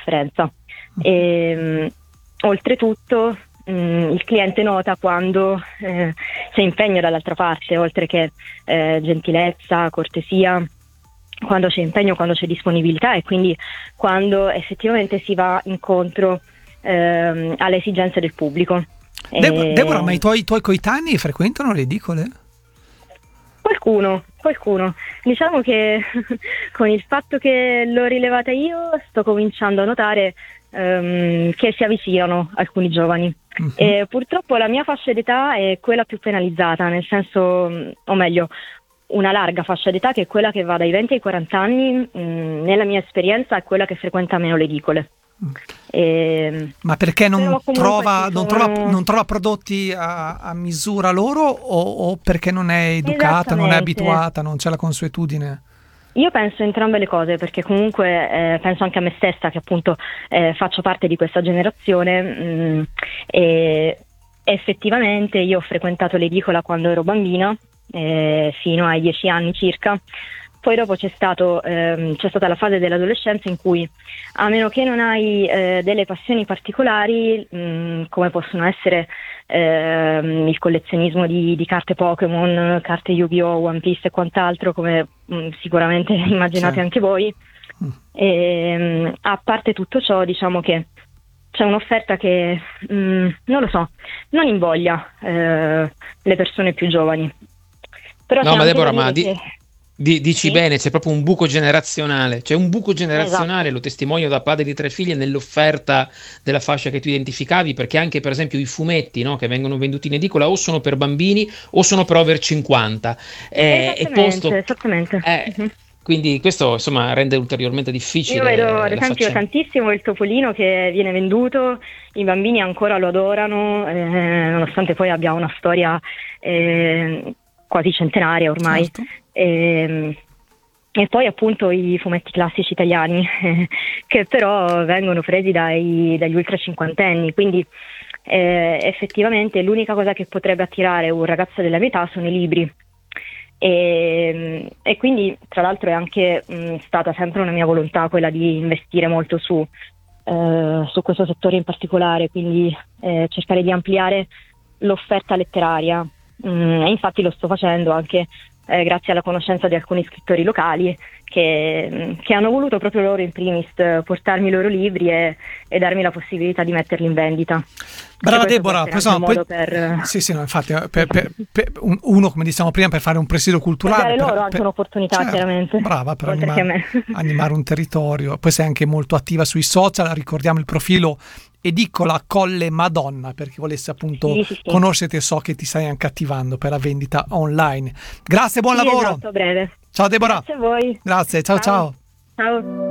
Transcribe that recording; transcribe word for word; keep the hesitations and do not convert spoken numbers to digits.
differenza. E, mh, oltretutto mh, il cliente nota quando eh, c'è impegno dall'altra parte, oltre che eh, gentilezza, cortesia, quando c'è impegno, quando c'è disponibilità e quindi quando effettivamente si va incontro ehm, alle esigenze del pubblico. Deb- e... Deborah, ma i tuoi, i tuoi coetanei frequentano le edicole? Qualcuno, qualcuno. Diciamo che con il fatto che l'ho rilevata io sto cominciando a notare ehm, che si avvicinano alcuni giovani. Uh-huh. E purtroppo la mia fascia d'età è quella più penalizzata, nel senso, o meglio, una larga fascia d'età che è quella che va dai venti ai quaranta anni, mh, nella mia esperienza è quella che frequenta meno le edicole. E, ma perché non trova, sono... non trova non trova prodotti a, a misura loro o, o perché non è educata, non è abituata, non c'è la consuetudine? Io penso entrambe le cose, perché comunque eh, penso anche a me stessa, che appunto eh, faccio parte di questa generazione mh, e effettivamente io ho frequentato l'edicola quando ero bambina, eh, fino ai dieci anni circa. Poi dopo c'è stato ehm, c'è stata la fase dell'adolescenza in cui, a meno che non hai eh, delle passioni particolari, mh, come possono essere ehm, il collezionismo di, di carte Pokémon, carte Yu-Gi-Oh, One Piece e quant'altro, come mh, sicuramente immaginate sì. anche voi, mm. e, mh, a parte tutto ciò, diciamo che c'è un'offerta che, mh, non lo so, non invoglia eh, le persone più giovani. Però no, ma Deborah, ma di... che... Di, dici sì? bene, c'è proprio un buco generazionale, c'è un buco generazionale, esatto. Lo testimonio da padre di tre figlie nell'offerta della fascia che tu identificavi, perché anche per esempio i fumetti, no, che vengono venduti in edicola o sono per bambini o sono per over cinquanta. Eh, esattamente, e posto, esattamente. Eh, uh-huh. Quindi questo insomma rende ulteriormente difficile. Io vedo ad esempio faccenda. tantissimo il topolino che viene venduto, i bambini ancora lo adorano, eh, nonostante poi abbia una storia eh, quasi centenaria ormai. Certo. E, e poi appunto i fumetti classici italiani eh, che però vengono presi dai, dagli ultra cinquantenni, quindi eh, effettivamente l'unica cosa che potrebbe attirare un ragazzo della mia età sono i libri e, e quindi tra l'altro è anche mh, stata sempre una mia volontà quella di investire molto su, eh, su questo settore in particolare, quindi eh, cercare di ampliare l'offerta letteraria. Mm, e infatti lo sto facendo anche eh, grazie alla conoscenza di alcuni scrittori locali che, che hanno voluto proprio loro in primis portarmi i loro libri e, e darmi la possibilità di metterli in vendita. Brava Deborah, insomma, poi, per... sì sì no, infatti per, per, per uno, come diciamo prima, per fare un presidio culturale, per dare loro per, anche per, un'opportunità, certo, chiaramente, brava, per animare, animare un territorio. Poi sei anche molto attiva sui social, ricordiamo il profilo Edicola Colle Madonna per chi volesse appunto sì, sì, sì. conoscerti, e so che ti stai anche attivando per la vendita online. Grazie, buon sì, lavoro. Esatto, breve. Ciao Deborah. Grazie a voi. Grazie, ciao ciao. Ciao. ciao.